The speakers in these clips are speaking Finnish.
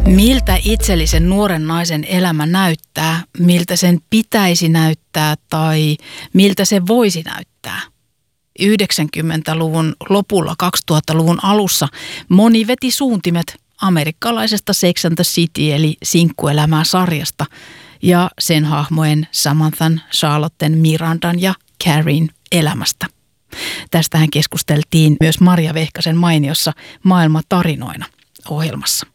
Miltä itsellisen nuoren naisen elämä näyttää, miltä sen pitäisi näyttää tai miltä se voisi näyttää? 90-luvun lopulla 2000-luvun alussa moni veti suuntimet amerikkalaisesta Sex and the City eli sinkkuelämää sarjasta ja sen hahmojen Samanthan, Charlotten, Mirandan ja Carrien elämästä. Tästähän keskusteltiin myös Marja Vehkasen mainiossa Maailma tarinoina -ohjelmassa.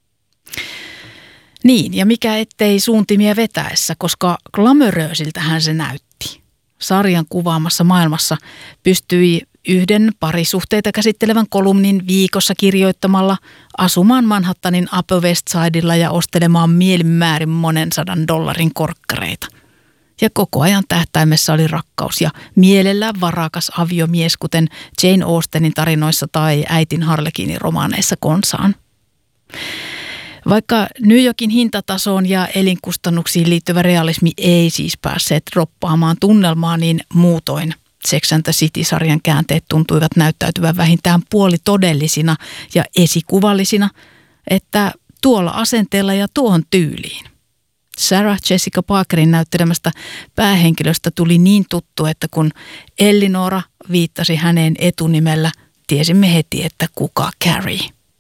Niin, ja mikä ettei suuntimia vetäessä, koska glamoröösiltähän se näytti. Sarjan kuvaamassa maailmassa pystyi yhden parisuhteita käsittelevän kolumnin viikossa kirjoittamalla asumaan Manhattanin Upper West Sidella ja ostelemaan mielinmäärin monen $100 korkkareita. Ja koko ajan tähtäimessä oli rakkaus ja mielellään varakas aviomies, kuten Jane Austenin tarinoissa tai äitin Harlekinin romaaneissa konsaan. Vaikka New Yorkin hintatasoon ja elinkustannuksiin liittyvä realismi ei siis päässeet droppaamaan tunnelmaa, niin muutoin Sex and the City-sarjan käänteet tuntuivat näyttäytyvän vähintään puolitodellisina ja esikuvallisina, että tuolla asenteella ja tuohon tyyliin. Sarah Jessica Parkerin näyttelemästä päähenkilöstä tuli niin tuttu, että kun Elinora viittasi häneen etunimellä, tiesimme heti, että kuka Carrie.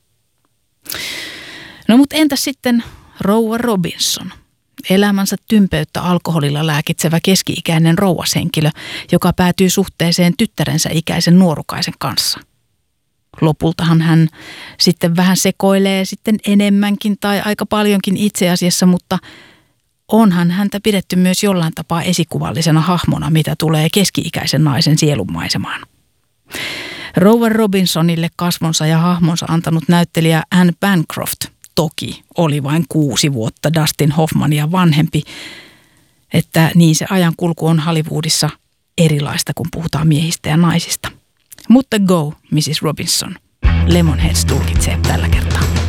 No mutta entäs sitten rouva Robinson? Elämänsä tympeyttä alkoholilla lääkitsevä keski-ikäinen rouvashenkilö, joka päätyy suhteeseen tyttärensä ikäisen nuorukaisen kanssa. Lopultahan hän sitten vähän sekoilee sitten enemmänkin tai aika paljonkin itse asiassa, mutta onhan häntä pidetty myös jollain tapaa esikuvallisena hahmona, mitä tulee keski-ikäisen naisen sielunmaisemaan. Rouva Robinsonille kasvonsa ja hahmonsa antanut näyttelijä Anne Bancroft toki oli vain 6 vuotta Dustin Hoffmania vanhempi, että niin se ajankulku on Hollywoodissa erilaista, kun puhutaan miehistä ja naisista. Mutta go, Mrs. Robinson. Lemonheads tulkitsee tällä kertaa.